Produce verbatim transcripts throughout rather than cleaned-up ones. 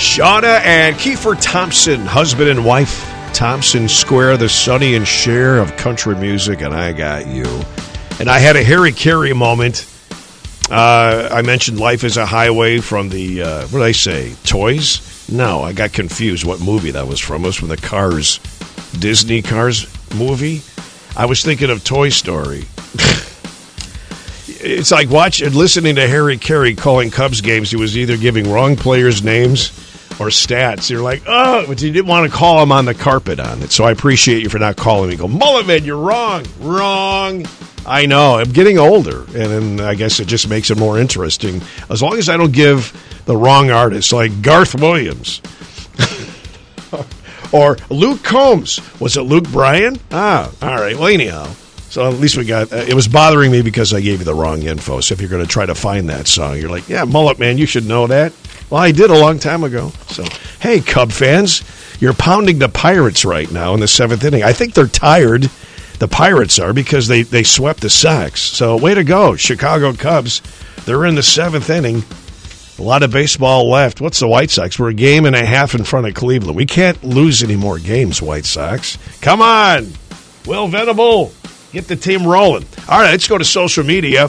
Shauna and Kiefer Thompson, husband and wife. Thompson Square, the Sonny and Cher of country music, and I got you. And I had a Harry Carey moment. Uh, I mentioned Life is a Highway from the, uh, what did I say, Toys? No, I got confused what movie that was from. It was from the Cars, Disney Cars movie. I was thinking of Toy Story. It's like watching, listening to Harry Carey calling Cubs games. He was either giving wrong players' names or stats. You're like, oh, but you didn't want to call him on the carpet on it. So I appreciate you for not calling me. Go, Mullivan, you're wrong. Wrong. I know. I'm getting older, and then I guess it just makes it more interesting. As long as I don't give the wrong artist, like Garth Williams. Or Luke Combs. Was it Luke Bryan? Ah, all right. Well, anyhow. So at least we got, uh, it was bothering me because I gave you the wrong info. So if you're going to try to find that song, you're like, yeah, Mullet Man, you should know that. Well, I did a long time ago. So, hey, Cub fans, you're pounding the Pirates right now in the seventh inning. I think they're tired, the Pirates are, because they, they swept the Sox. So way to go, Chicago Cubs. They're in the seventh inning. A lot of baseball left. What's the White Sox? We're a game and a half in front of Cleveland. We can't lose any more games, White Sox. Come on, Will Venable. Get the team rolling. All right, let's go to social media.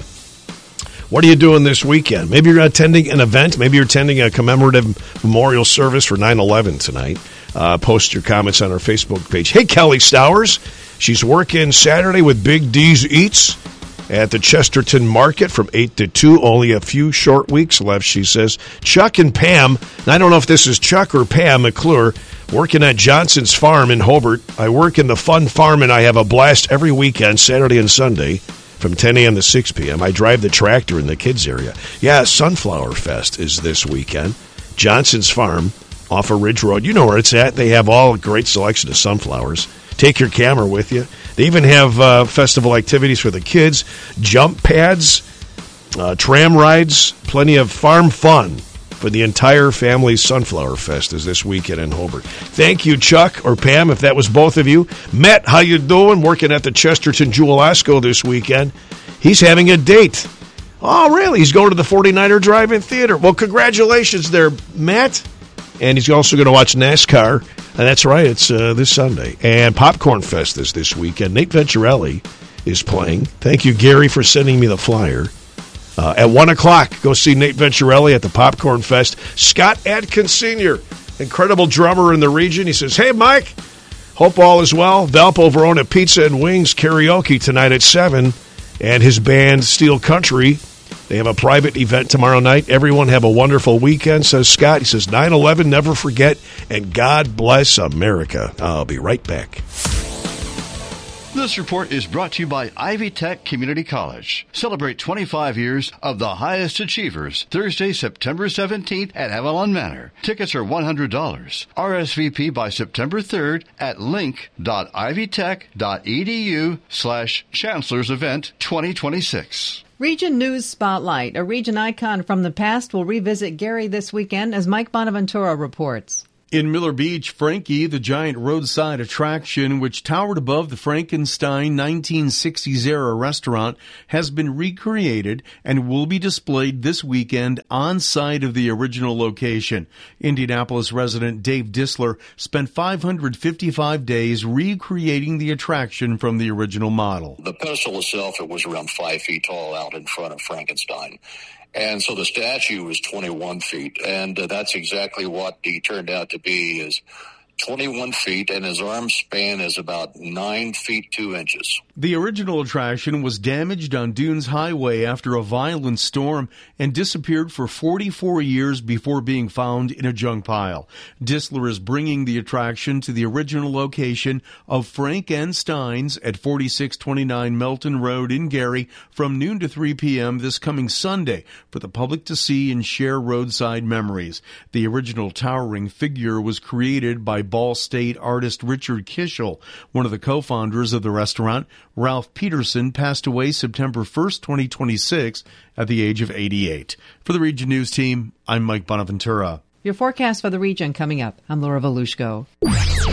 What are you doing this weekend? Maybe you're attending an event. Maybe you're attending a commemorative memorial service for nine eleven tonight. Uh, post your comments on our Facebook page. Hey, Kelly Stowers. She's working Saturday with Big D's Eats at the Chesterton Market from eight to two. Only a few short weeks left, she says. Chuck and Pam, and I don't know if this is Chuck or Pam McClure, working at Johnson's Farm in Hobart. I work in the fun farm, and I have a blast every weekend, Saturday and Sunday, from ten a.m. to six p.m. I drive the tractor in the kids' area. Yeah, Sunflower Fest is this weekend. Johnson's Farm off of Ridge Road. You know where it's at. They have all a great selection of sunflowers. Take your camera with you. They even have uh, festival activities for the kids, jump pads, uh, tram rides, plenty of farm fun for the entire family. Sunflower Fest is this weekend in Hobart. Thank you, Chuck or Pam, if that was both of you. Matt, how you doing? Working at the Chesterton Jewel-Osco this weekend. He's having a date. Oh, really? He's going to the forty-niner Drive-In Theater. Well, congratulations there, Matt. And he's also going to watch NASCAR. And that's right, it's uh, this Sunday. And Popcorn Fest is this weekend. Nate Venturelli is playing. Thank you, Gary, for sending me the flyer. Uh, at one o'clock, go see Nate Venturelli at the Popcorn Fest. Scott Adkins Senior, incredible drummer in the region. He says, hey, Mike, hope all is well. Valpo Verona Pizza and Wings karaoke tonight at seven. And his band, Steel Country, they have a private event tomorrow night. Everyone have a wonderful weekend, says Scott. He says, nine eleven, never forget, and God bless America. I'll be right back. This report is brought to you by Ivy Tech Community College. Celebrate twenty-five years of the highest achievers. Thursday, September seventeenth at Avalon Manor. Tickets are one hundred dollars. R S V P by September third at link.ivytech.edu slash chancellor's event twenty twenty-six. Region News Spotlight. A region icon from the past will revisit Gary this weekend, as Mike Bonaventura reports. In Miller Beach, Frankie, the giant roadside attraction, which towered above the Frankenstein nineteen sixties era restaurant, has been recreated and will be displayed this weekend on site of the original location. Indianapolis resident Dave Disler spent five hundred fifty-five days recreating the attraction from the original model. The pedestal itself, it was around five feet tall out in front of Frankenstein. And so the statue is twenty-one feet, and uh, that's exactly what he turned out to be, is twenty-one feet, and his arm span is about nine feet two inches. The original attraction was damaged on Dunes Highway after a violent storm and disappeared for forty-four years before being found in a junk pile. Disler is bringing the attraction to the original location of Frank and Stein's at forty-six twenty-nine Melton Road in Gary from noon to three p.m. this coming Sunday for the public to see and share roadside memories. The original towering figure was created by Ball State artist Richard Kishel. One of the co-founders of the restaurant, Ralph Peterson, passed away September first, twenty twenty-six at the age of eighty-eight. For the Region News Team, I'm Mike Bonaventura. Your forecast for the region coming up. I'm Laura Volushko.